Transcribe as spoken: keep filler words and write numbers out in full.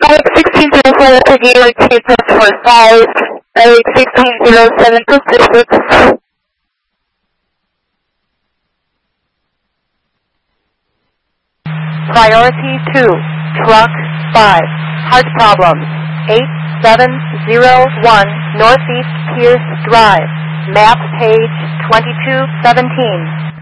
Alex sixteen zero four to Gaelic two plus four five, Alex sixteen zero seven to six. Priority two, Truck five, heart problems, eight seven zero one Northeast Pierce Drive, map page twenty-two seventeen.